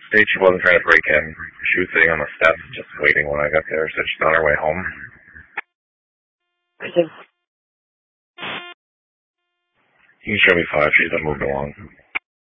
State she wasn't trying to break in. She was sitting on the steps, just waiting when I got there. Said she's on her way home. Okay. You can show me 5. She's been moved along.